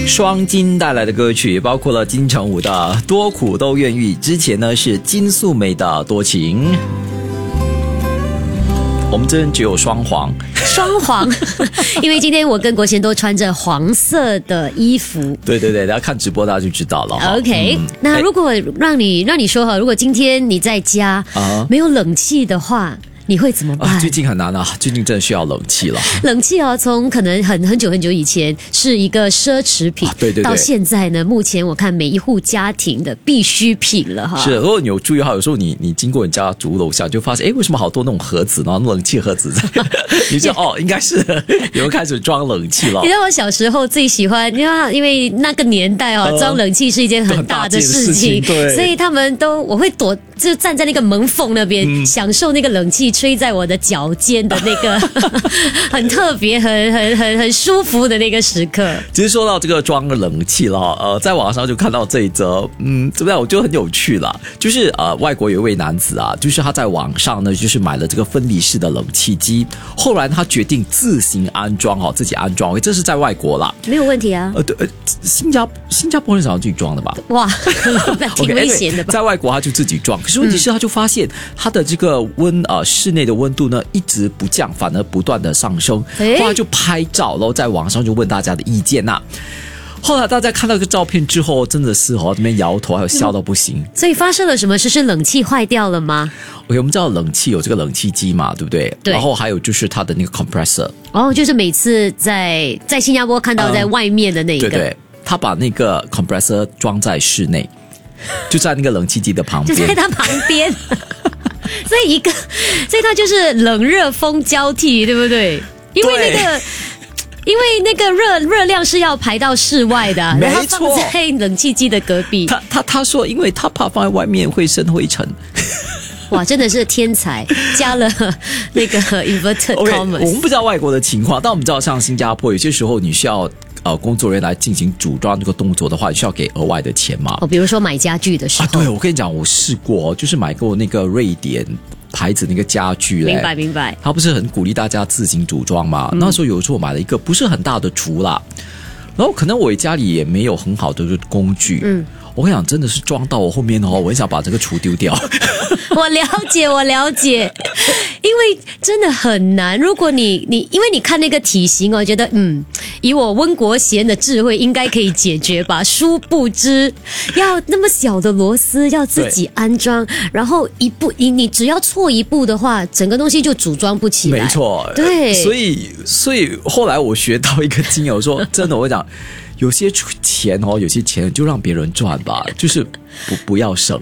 双金带来的歌曲包括了金城武的《多苦都愿意》，之前呢是金素梅的《多情》。我们这边只有双黄， 因为今天我跟国贤都穿着黄色的衣服。 对，大家看直播大家就知道了。 OK，那如果让你说哈，如果今天你在家没有冷气的话，你会怎么办？ 最近很难啊，最近真的需要冷气了。 冷气从可能很久以前是一个奢侈品， 对， 到现在呢，目前我看每一户家庭的必需品了哈。 是，如果你有注意到，有时候你经过你家主楼下，就发现为什么好多那种盒子，然后冷气盒子在，你就应该是有人开始装冷气了。 你知道我小时候最喜欢，因为那个年代装冷气是一件很大的事情， 对， 所以我会就站在那个门缝那边，享受那个冷气吹在我的脚尖的那个很特别、很舒服的那个时刻。 其实说到这个装冷气了，在网上就看到这一则，怎么样？我觉得很有趣啦。就是外国有一位男子啊，就是他在网上呢，就是买了这个分离式的冷气机，后来他决定自行安装自己安装，这是在外国啦， 没有问题啊。 对，新加坡人想要自己装的吧？ 哇，那挺危险的吧？ 在外国他就自己装。可是问题是，他就发现他的这个室内的温度呢一直不降，反而不断的上升。后来就拍照，然后在网上就问大家的意见呐。后来大家看到这个照片之后，真的是这边摇头，还有笑到不行。 所以发生了什么事？是冷气坏掉了吗？ OK， 我们知道冷气有这个冷气机嘛，对不对？ 对。 然后还有就是它的那个 compressor。 就是每次在新加坡看到在外面的那一个。 对，他把那个 compressor 装在室内。就在那个冷气机的旁边， 就在它旁边，所以它就是冷热风交替，对不对？因为那个热量是要排到室外的，然后放在冷气机的隔壁。 他说，因为他怕放在外面会生灰尘。 哇，真的是天才，加了那个 inverted commas。 我们不知道外国的情况，但我们知道像新加坡，有些时候你需要工作人员来进行组装这个动作的话，你需要给额外的钱嘛？ 比如说买家具的时候。 对，我跟你讲，我试过，就是买过那个瑞典牌子那个家具嘞。 明白。 他不是很鼓励大家自行组装嘛？那时候有时候我买了一个不是很大的厨啦，然后可能我家里也没有很好的工具。我跟你讲，真的是装到我后面我很想把这个厨丢掉。 我了解，因为真的很难。如果你因为你看那个体型觉得以我温国贤的智慧应该可以解决吧，殊不知要那么小的螺丝要自己安装，然后你只要错一步的话，整个东西就组装不起来。 没错， 对， 所以后来我学到一个经验，我说真的，我讲。有些钱就让别人赚吧，就是不要省。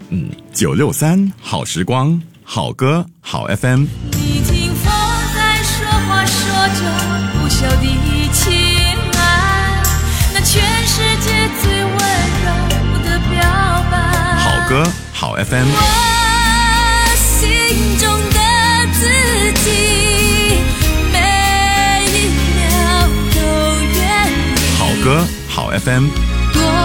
963好时光，好歌好 FM。 你听风在说话，说着不朽的情爱，那全世界最温柔的表白。 好歌好 FM。 我心中的自己。 歌好 FM。